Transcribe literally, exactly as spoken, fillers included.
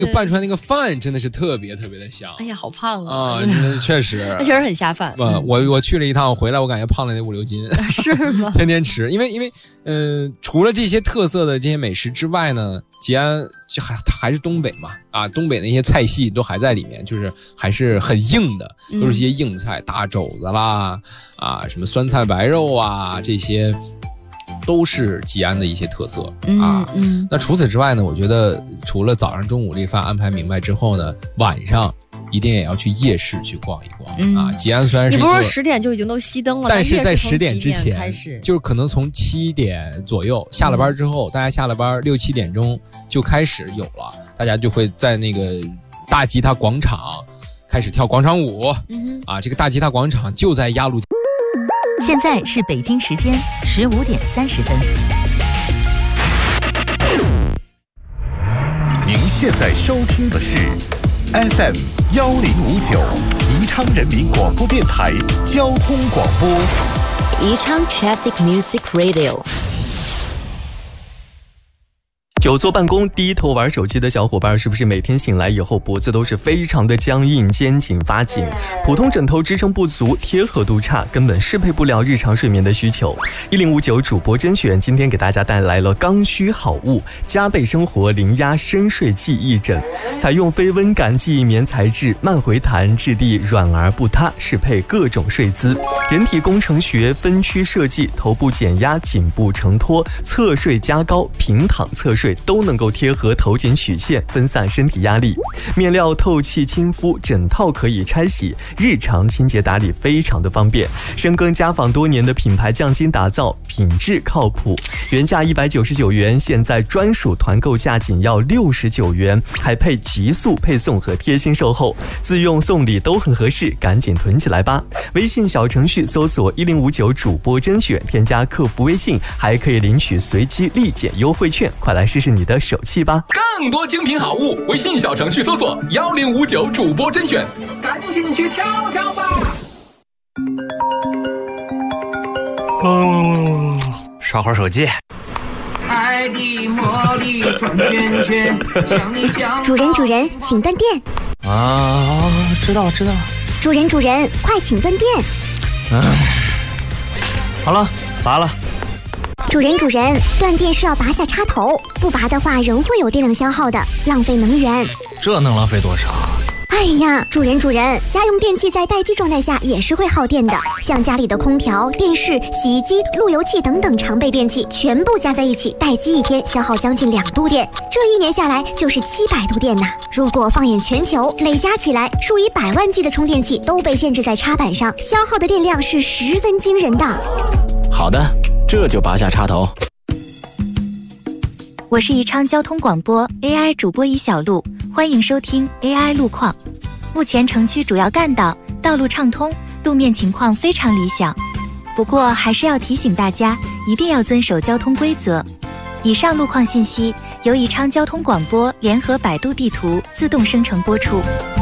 拌出来那个饭真的是特别特别的香。 哎呀，好胖啊！ 啊，确实， 那确实很下饭。 不、嗯，我我去了一趟，回来我感觉胖了得五六斤。 是吗？ 天天吃，因为因为嗯、呃，除了这些特色的这些美食之外呢，吉安就还还是东北嘛啊，东北那些菜系都还在里面，就是还是很硬的，都是些硬菜，嗯、大肘子啦啊，什么酸菜白肉啊这些。都是吉安的一些特色啊、嗯嗯。那除此之外呢，我觉得除了早上、中午这饭安排明白之后呢，晚上一定也要去夜市去逛一逛、嗯、啊。吉安虽然是你不是说十点就已经都熄灯了， 但是在十点之前开始， 就是可能从七点左右下了班之后，嗯、大家下了班六七点钟就开始有了，大家就会在那个大吉他广场开始跳广场舞、嗯、啊。这个大吉他广场就在鸭绿。 现在是北京时间十五点三十分。 您现在收听的是 F M 幺零五九宜昌人民广播电台交通广播。 宜昌 Traffic Music Radio。 久坐办公低头玩手机的小伙伴，是不是每天醒来以后脖子都是非常的僵硬，肩颈发紧，普通枕头支撑不足，贴合度差，根本适配不了日常睡眠的需求。一零五九主播甄选今天给大家带来了刚需好物加倍生活零压深睡记忆枕，采用非温感记忆棉材质，慢回弹，质地软而不塌，适配各种睡姿。人体工程学分区设计，头部减压，颈部承托，侧睡加高，平躺侧睡都能够贴合头颈曲线，分散身体压力。面料透气亲肤，整套可以拆洗，日常清洁打理非常的方便。深耕家纺多年的品牌匠心打造，品质靠谱。原价一百九十九元，现在专属团购价仅要六十九元，还配极速配送和贴心售后，自用送礼都很合适，赶紧囤起来吧。微信小程序搜索一零五九主播甄选，添加客服微信，还可以领取随机立减优惠券，快来试试你的手气吧。 更多精品好物，微信小程序搜索幺零五九主播甄选，赶紧去挑挑吧。 嗯，刷会儿手机。 爱的魔力转圈圈，想你想。 主人主人，请断电。 啊，知道了知道了。 主人主人，快请断电。 嗯，好了，拔了。 主人主人，断电是要拔下插头，不拔的话仍会有电量消耗的，浪费能源。 这能浪费多少？ 哎呀，主人主人，家用电器在待机状态下也是会耗电的，像家里的空调、电视、洗衣机、路由器等等常备电器，全部加在一起，待机一天消耗将近两度电，这一年下来就是七百度电呐。如果放眼全球，累加起来，数以百万计的充电器都被限制在插板上，消耗的电量是十分惊人的。 好的，这就拔下插头。 我是宜昌交通广播 A I 主播一小璐，欢迎收听 A I 路况。目前城区主要干道道路畅通，路面情况非常理想，不过还是要提醒大家一定要遵守交通规则。以上路况信息由宜昌交通广播联合百度地图自动生成播出。